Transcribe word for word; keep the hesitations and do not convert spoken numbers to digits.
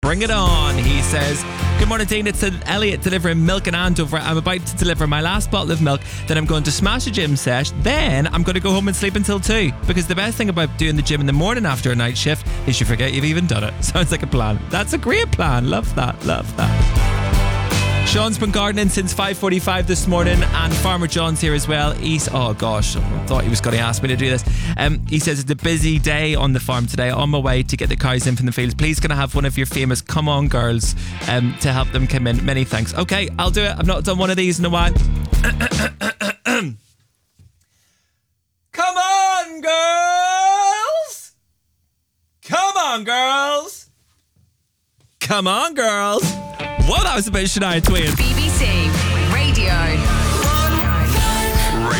Bring it on, he says. Good morning, Dean. It's Elliot delivering milk in Andover. I'm about to deliver my last bottle of milk. Then I'm going to smash a gym sesh. Then I'm going to go home and sleep until two. Because the best thing about doing the gym in the morning after a night shift is you forget you've even done it. Sounds like a plan. That's a great plan. Love that. Love that. Sean's been gardening since five forty-five this morning, and Farmer John's here as well. He's, oh gosh, I thought he was going to ask me to do this. Um, he says it's a busy day on the farm today. On my way to get the cows in from the fields. Please can I have one of your famous Come On Girls um, to help them come in? Many thanks. Okay, I'll do it. I've not done one of these in a while. Come on, girls! Come on, girls! Come on, girls! Well, that was a bit Shania Twain. B B C